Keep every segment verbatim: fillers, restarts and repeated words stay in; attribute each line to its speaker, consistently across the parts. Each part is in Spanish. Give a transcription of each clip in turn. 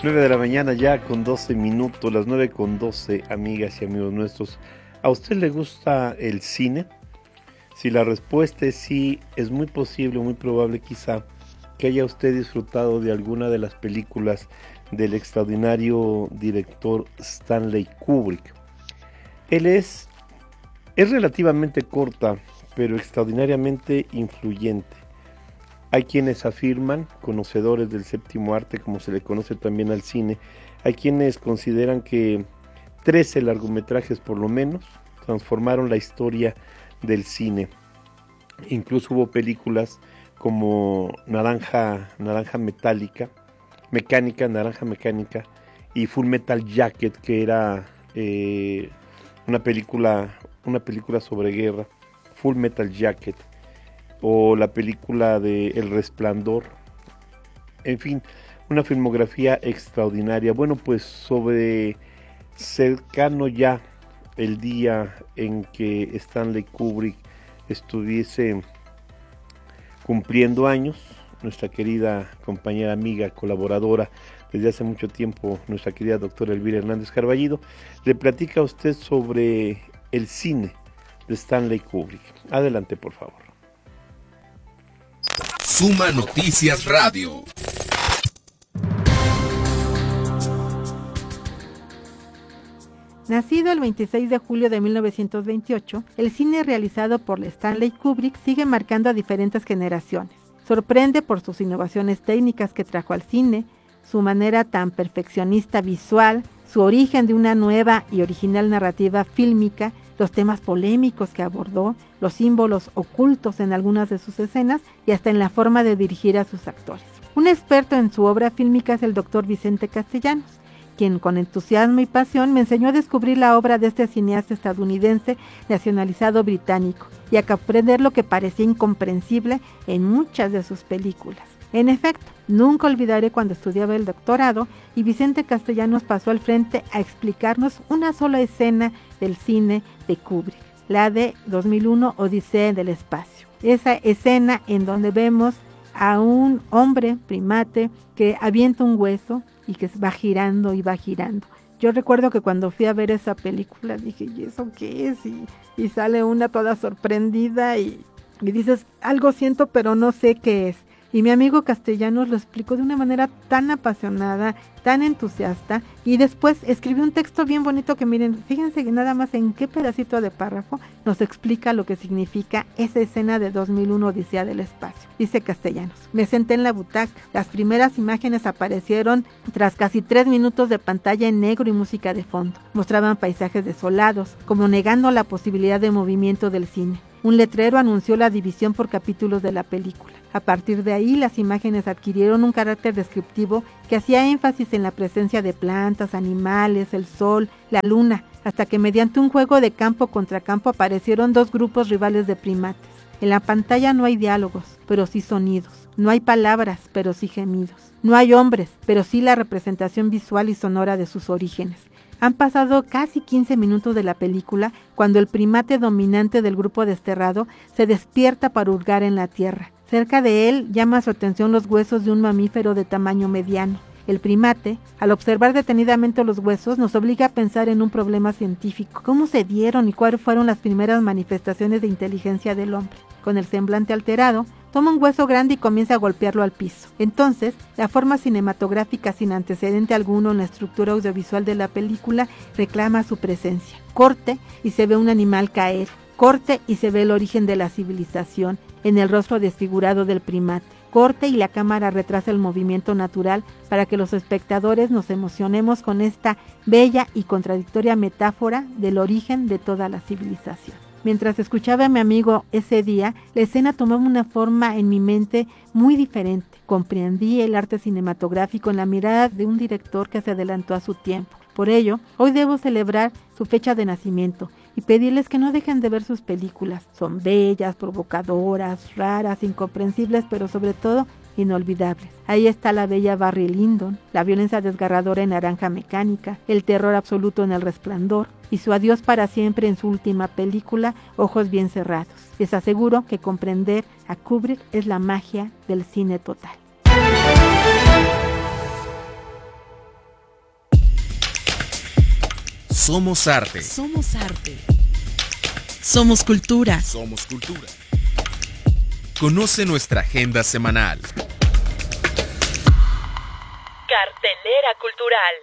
Speaker 1: nueve de la mañana ya con doce minutos, las nueve con doce, amigas y amigos nuestros. ¿A usted le gusta el cine? Si la respuesta es sí, es muy posible, muy probable quizá que haya usted disfrutado de alguna de las películas del extraordinario director Stanley Kubrick. Él es, es relativamente corta, pero extraordinariamente influyente. Hay quienes afirman, conocedores del séptimo arte, como se le conoce también al cine, hay quienes consideran que trece largometrajes por lo menos transformaron la historia del cine. Incluso hubo películas como Naranja, Naranja Metálica, Mecánica, Naranja Mecánica y Full Metal Jacket, que era eh, una película, una película sobre guerra, Full Metal Jacket, o la película de El Resplandor, en fin, una filmografía extraordinaria. Bueno, pues sobre cercano ya el día en que Stanley Kubrick estuviese cumpliendo años, nuestra querida compañera, amiga, colaboradora desde hace mucho tiempo, nuestra querida doctora Elvira Hernández Carballido, le platica a usted sobre el cine de Stanley Kubrick. Adelante, por favor.
Speaker 2: Suma Noticias Radio.
Speaker 3: Nacido el veintiséis de julio de mil novecientos veintiocho, el cine realizado por Stanley Kubrick sigue marcando a diferentes generaciones. Sorprende por sus innovaciones técnicas que trajo al cine, su manera tan perfeccionista visual, su origen de una nueva y original narrativa fílmica, los temas polémicos que abordó, los símbolos ocultos en algunas de sus escenas y hasta en la forma de dirigir a sus actores. Un experto en su obra fílmica es el doctor Vicente Castellanos, quien con entusiasmo y pasión me enseñó a descubrir la obra de este cineasta estadounidense nacionalizado británico y a comprender lo que parecía incomprensible en muchas de sus películas. En efecto, nunca olvidaré cuando estudiaba el doctorado y Vicente Castellanos pasó al frente a explicarnos una sola escena del cine de Kubrick, la de dos mil uno, Odisea del Espacio. Esa escena en donde vemos a un hombre primate que avienta un hueso y que va girando y va girando. Yo recuerdo que cuando fui a ver esa película dije, ¿y eso qué es? Y, y sale una toda sorprendida y, y dices, algo siento pero no sé qué es. Y mi amigo Castellanos lo explicó de una manera tan apasionada, tan entusiasta, y después escribió un texto bien bonito que miren, fíjense nada más en qué pedacito de párrafo nos explica lo que significa esa escena de dos mil uno, Odisea del Espacio. Dice Castellanos: me senté en la butaca, las primeras imágenes aparecieron tras casi tres minutos de pantalla en negro y música de fondo. Mostraban paisajes desolados, como negando la posibilidad de movimiento del cine. Un letrero anunció la división por capítulos de la película. A partir de ahí, las imágenes adquirieron un carácter descriptivo que hacía énfasis en la presencia de plantas, animales, el sol, la luna, hasta que mediante un juego de campo contra campo aparecieron dos grupos rivales de primates. En la pantalla no hay diálogos, pero sí sonidos. No hay palabras, pero sí gemidos. No hay hombres, pero sí la representación visual y sonora de sus orígenes. Han pasado casi quince minutos de la película cuando el primate dominante del grupo desterrado se despierta para hurgar en la tierra. Cerca de él llama su atención los huesos de un mamífero de tamaño mediano. El primate, al observar detenidamente los huesos, nos obliga a pensar en un problema científico. ¿Cómo se dieron y cuáles fueron las primeras manifestaciones de inteligencia del hombre? Con el semblante alterado, toma un hueso grande y comienza a golpearlo al piso. Entonces, la forma cinematográfica sin antecedente alguno en la estructura audiovisual de la película reclama su presencia. Corte y se ve un animal caer. Corte y se ve el origen de la civilización en el rostro desfigurado del primate. Corte y la cámara retrasa el movimiento natural para que los espectadores nos emocionemos con esta bella y contradictoria metáfora del origen de toda la civilización. Mientras escuchaba a mi amigo ese día, la escena tomaba una forma en mi mente muy diferente. Comprendí el arte cinematográfico en la mirada de un director que se adelantó a su tiempo. Por ello, hoy debo celebrar su fecha de nacimiento y pedirles que no dejen de ver sus películas. Son bellas, provocadoras, raras, incomprensibles, pero sobre todo inolvidables. Ahí está la bella Barry Lyndon, la violencia desgarradora en Naranja Mecánica, el terror absoluto en El Resplandor y su adiós para siempre en su última película, Ojos bien cerrados. Les aseguro que comprender a Kubrick es la magia del cine total.
Speaker 2: Somos arte.
Speaker 4: Somos arte. Somos cultura.
Speaker 2: Somos cultura. Conoce nuestra agenda semanal.
Speaker 4: Cartelera cultural.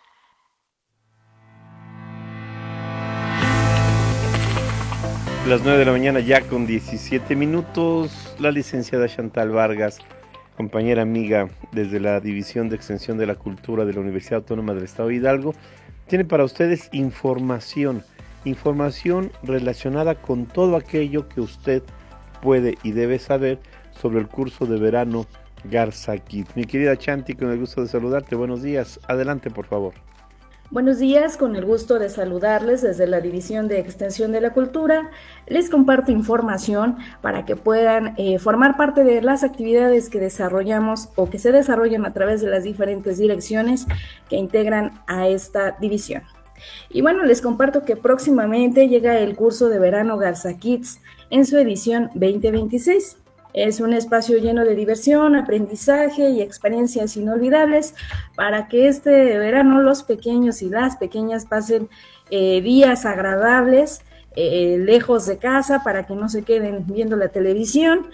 Speaker 1: Las nueve de la mañana ya con diecisiete minutos, la licenciada Chantal Vargas, compañera amiga desde la División de Extensión de la Cultura de la Universidad Autónoma del Estado de Hidalgo, tiene para ustedes información, información relacionada con todo aquello que usted puede y debe saber sobre el curso de verano Garza Kids. Mi querida Chanti, con el gusto de saludarte, buenos días, adelante por favor.
Speaker 5: Buenos días, con el gusto de saludarles desde la División de Extensión de la Cultura. Les comparto información para que puedan eh, formar parte de las actividades que desarrollamos o que se desarrollan a través de las diferentes direcciones que integran a esta división. Y bueno, les comparto que próximamente llega el curso de verano Garza Kids en su edición veinte veintiséis. Es un espacio lleno de diversión, aprendizaje y experiencias inolvidables para que este verano los pequeños y las pequeñas pasen eh, días agradables, eh, lejos de casa, para que no se queden viendo la televisión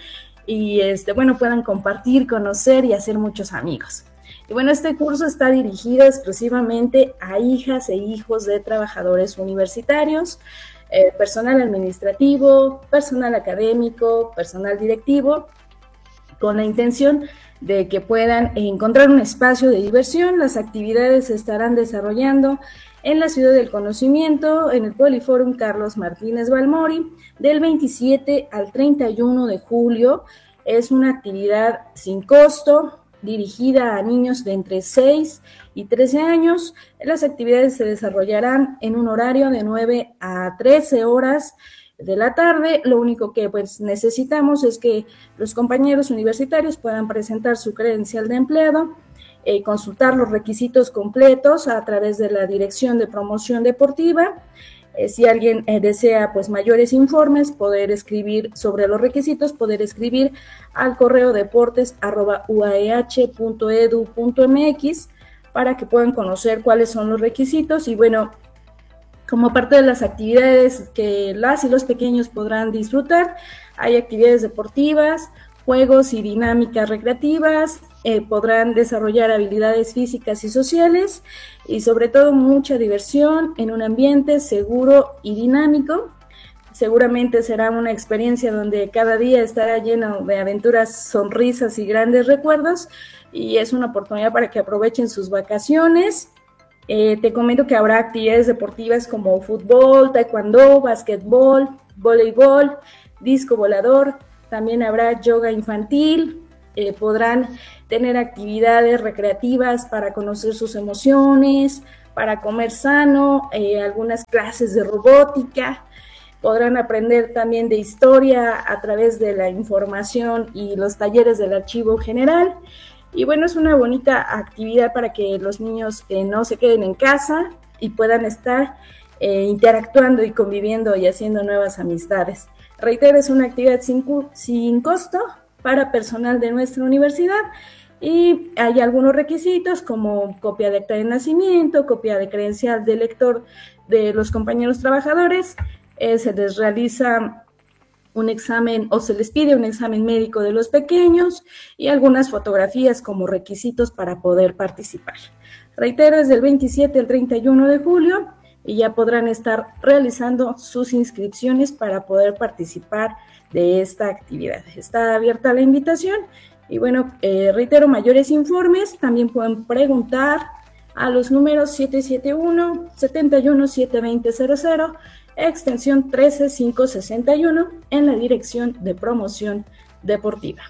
Speaker 5: y este, bueno, puedan compartir, conocer y hacer muchos amigos. Y bueno, este curso está dirigido exclusivamente a hijas e hijos de trabajadores universitarios, Eh, personal administrativo, personal académico, personal directivo, con la intención de que puedan encontrar un espacio de diversión. Las actividades se estarán desarrollando en la Ciudad del Conocimiento, en el Poliforum Carlos Martínez Balmori, del veintisiete al treinta y uno de julio. Es una actividad sin costo, dirigida a niños de entre seis y trece años. Las actividades se desarrollarán en un horario de nueve a trece horas de la tarde. Lo único que pues necesitamos es que los compañeros universitarios puedan presentar su credencial de empleado, eh, consultar los requisitos completos a través de la Dirección de Promoción Deportiva. Eh, si alguien eh, desea pues mayores informes, poder escribir sobre los requisitos, poder escribir al correo deportes arroba u a e h punto e d u punto m x para que puedan conocer cuáles son los requisitos. Y bueno, como parte de las actividades que las y los pequeños podrán disfrutar, hay actividades deportivas, juegos y dinámicas recreativas, eh, podrán desarrollar habilidades físicas y sociales y sobre todo mucha diversión en un ambiente seguro y dinámico. Seguramente será una experiencia donde cada día estará lleno de aventuras, sonrisas y grandes recuerdos, y es una oportunidad para que aprovechen sus vacaciones. Eh, te comento que habrá actividades deportivas como fútbol, taekwondo, básquetbol, voleibol, disco volador. También habrá yoga infantil. Eh, podrán tener actividades recreativas para conocer sus emociones, para comer sano, eh, algunas clases de robótica. Podrán aprender también de historia a través de la información y los talleres del archivo general. Y bueno, es una bonita actividad para que los niños eh, no se queden en casa y puedan estar eh, interactuando y conviviendo y haciendo nuevas amistades. Reitero, es una actividad sin, sin costo para personal de nuestra universidad y hay algunos requisitos como copia de acta de nacimiento, copia de credencial de lector de los compañeros trabajadores. Eh, se les realiza un examen o se les pide un examen médico de los pequeños y algunas fotografías como requisitos para poder participar. Reitero, es del veintisiete al treinta y uno de julio y ya podrán estar realizando sus inscripciones para poder participar de esta actividad. Está abierta la invitación y bueno, eh, reitero, mayores informes también pueden preguntar a los números siete siete uno, siete uno, siete dos cero cero cero, extensión trece mil quinientos sesenta y uno en la Dirección de Promoción Deportiva.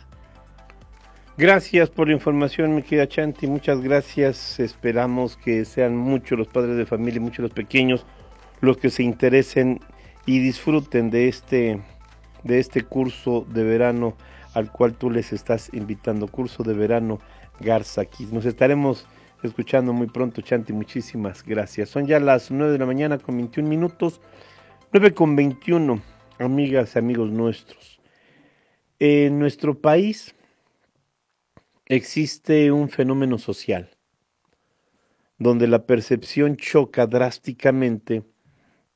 Speaker 1: Gracias por la información, mi querida Chanti, muchas gracias. Esperamos que sean muchos los padres de familia, muchos los pequeños, los que se interesen y disfruten de este, de este curso de verano al cual tú les estás invitando, curso de verano Garza Kids. Nos estaremos escuchando muy pronto, Chanti, muchísimas gracias. Son ya las nueve de la mañana con veintiún minutos, nueve con veintiuno, amigas y amigos nuestros. En nuestro país existe un fenómeno social donde la percepción choca drásticamente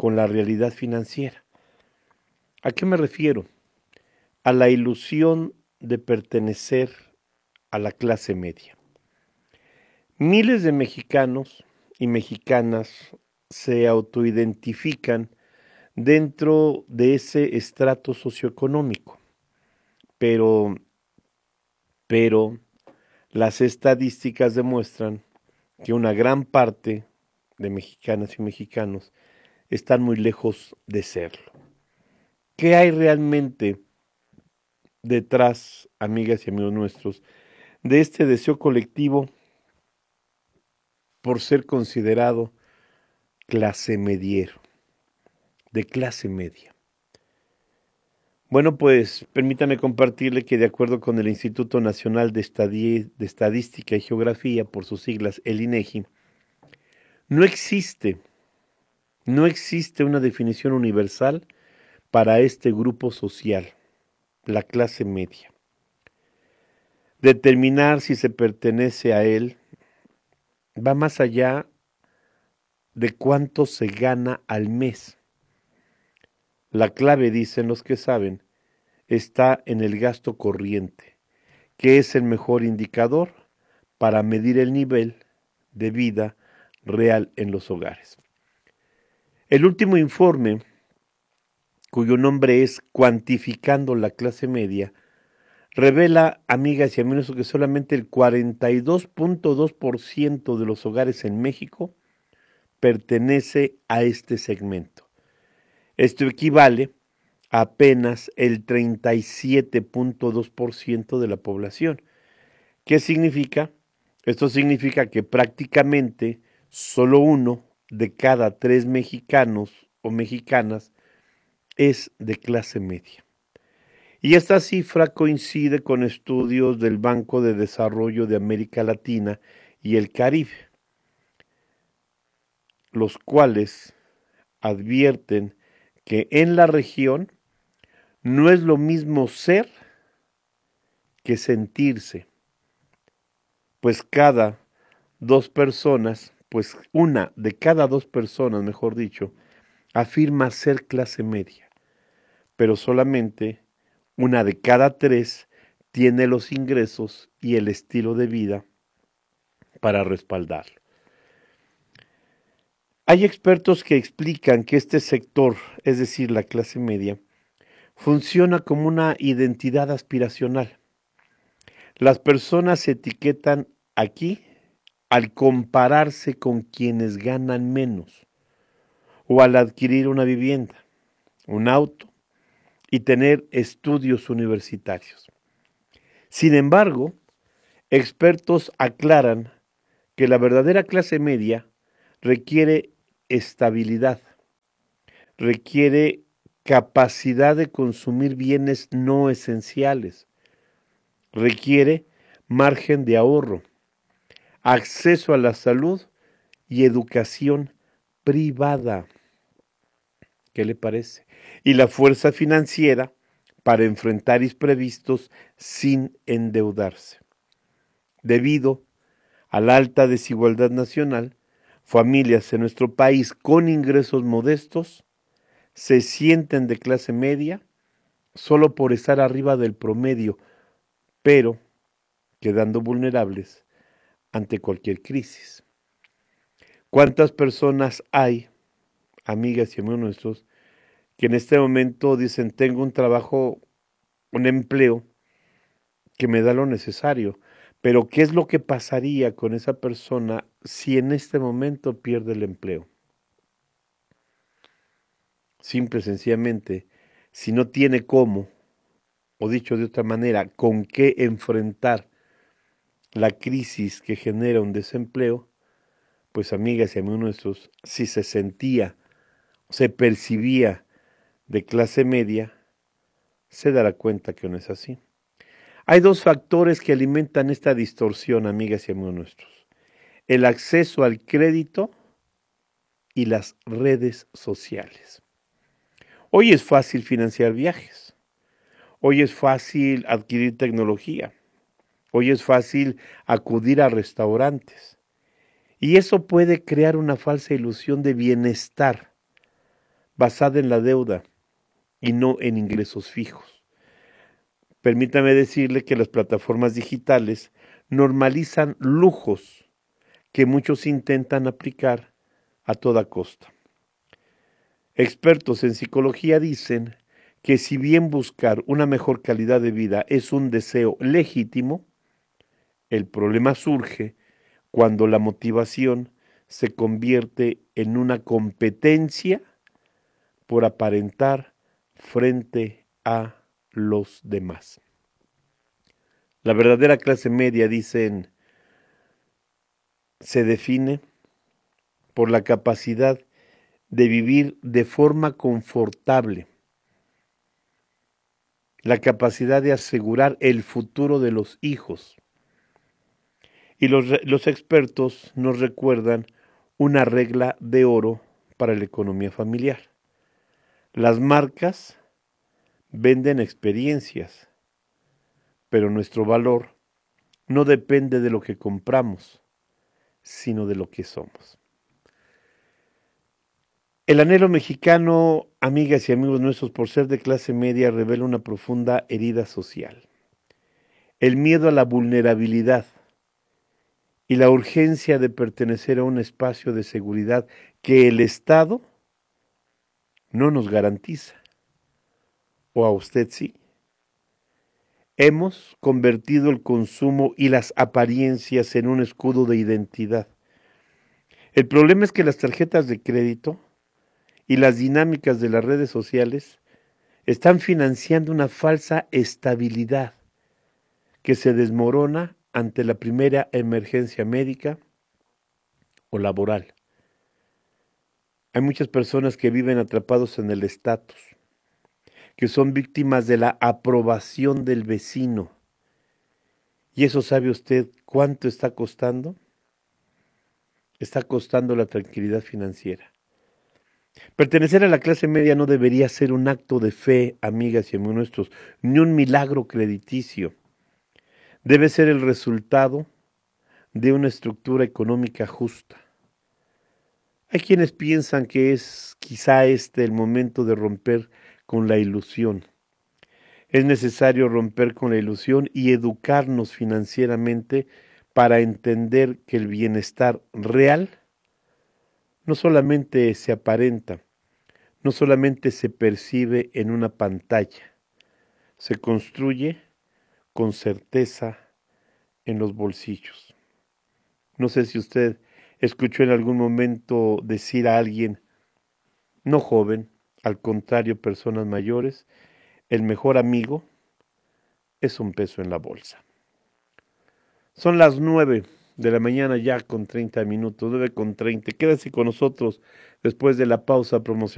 Speaker 1: con la realidad financiera. ¿A qué me refiero? A la ilusión de pertenecer a la clase media. Miles de mexicanos y mexicanas se autoidentifican dentro de ese estrato socioeconómico, pero, pero las estadísticas demuestran que una gran parte de mexicanas y mexicanos están muy lejos de serlo. ¿Qué hay realmente detrás, amigas y amigos nuestros, de este deseo colectivo por ser considerado clase mediero, de clase media? Bueno, pues permítame compartirle que de acuerdo con el Instituto Nacional de, Estadí- de Estadística y Geografía, por sus siglas, el INEGI, no existe, no existe una definición universal para este grupo social, la clase media. Determinar si se pertenece a él va más allá de cuánto se gana al mes. La clave, dicen los que saben, está en el gasto corriente, que es el mejor indicador para medir el nivel de vida real en los hogares. El último informe, cuyo nombre es Cuantificando la clase media, revela, amigas y amigos, que solamente el cuarenta y dos punto dos por ciento de los hogares en México pertenece a este segmento. Esto equivale a apenas el treinta y siete punto dos por ciento de la población. ¿Qué significa? Esto significa que prácticamente solo uno de cada tres mexicanos o mexicanas es de clase media. Y esta cifra coincide con estudios del Banco de Desarrollo de América Latina y el Caribe, los cuales advierten que en la región no es lo mismo ser que sentirse, pues cada dos personas, pues una de cada dos personas, mejor dicho, afirma ser clase media, pero solamente una de cada tres tiene los ingresos y el estilo de vida para respaldarlo. Hay expertos que explican que este sector, es decir, la clase media, funciona como una identidad aspiracional. Las personas se etiquetan aquí al compararse con quienes ganan menos o al adquirir una vivienda, un auto y tener estudios universitarios. Sin embargo, expertos aclaran que la verdadera clase media requiere estabilidad, requiere capacidad de consumir bienes no esenciales, requiere margen de ahorro, acceso a la salud y educación privada. ¿Qué le parece? Y la fuerza financiera para enfrentar imprevistos sin endeudarse. Debido a la alta desigualdad nacional, familias en nuestro país con ingresos modestos se sienten de clase media solo por estar arriba del promedio, pero quedando vulnerables ante cualquier crisis. ¿Cuántas personas hay, amigas y amigos nuestros, que en este momento dicen, tengo un trabajo, un empleo que me da lo necesario, pero qué es lo que pasaría con esa persona si en este momento pierde el empleo? Simple y sencillamente, si no tiene cómo, o dicho de otra manera, con qué enfrentar la crisis que genera un desempleo, pues amigas y amigos nuestros, si se sentía, se percibía de clase media, se dará cuenta que no es así. Hay dos factores que alimentan esta distorsión, amigas y amigos nuestros: el acceso al crédito y las redes sociales. Hoy es fácil financiar viajes, hoy es fácil adquirir tecnología, hoy es fácil acudir a restaurantes, y eso puede crear una falsa ilusión de bienestar, basada en la deuda y no en ingresos fijos. Permítame decirle que las plataformas digitales normalizan lujos que muchos intentan aplicar a toda costa. Expertos en psicología dicen que si bien buscar una mejor calidad de vida es un deseo legítimo, el problema surge cuando la motivación se convierte en una competencia por aparentar frente a los demás. La verdadera clase media, dicen, se define por la capacidad de vivir de forma confortable, la capacidad de asegurar el futuro de los hijos. Y los, los expertos nos recuerdan una regla de oro para la economía familiar. Las marcas venden experiencias, pero nuestro valor no depende de lo que compramos, sino de lo que somos. El anhelo mexicano, amigas y amigos nuestros, por ser de clase media, revela una profunda herida social. El miedo a la vulnerabilidad y la urgencia de pertenecer a un espacio de seguridad que el Estado no nos garantiza. ¿O a usted sí? Hemos convertido el consumo y las apariencias en un escudo de identidad. El problema es que las tarjetas de crédito y las dinámicas de las redes sociales están financiando una falsa estabilidad que se desmorona ante la primera emergencia médica o laboral. Hay muchas personas que viven atrapados en el estatus, que son víctimas de la aprobación del vecino. ¿Y eso sabe usted cuánto está costando? Está costando la tranquilidad financiera. Pertenecer a la clase media no debería ser un acto de fe, amigas y amigos nuestros, ni un milagro crediticio. Debe ser el resultado de una estructura económica justa. Hay quienes piensan que es quizá este el momento de romper con la ilusión. Es necesario romper con la ilusión y educarnos financieramente para entender que el bienestar real no solamente se aparenta, no solamente se percibe en una pantalla, se construye con certeza en los bolsillos. No sé si usted escuchó en algún momento decir a alguien, no joven, al contrario, personas mayores, el mejor amigo es un peso en la bolsa. Son las nueve de la mañana ya con treinta minutos, nueve con treinta. Quédese con nosotros después de la pausa promocional.